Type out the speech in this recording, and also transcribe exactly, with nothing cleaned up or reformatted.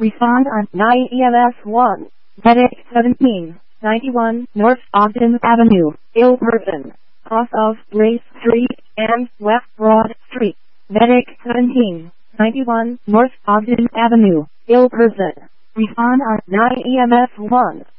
Respond on nine E M S one. Medic seventeen ninety-one North Ogden Avenue, Ilverton, off of Race Street and West Broad Street. Medic seventeen ninety-one North Ogden Avenue, Ilverton. Respond on nine E M S one.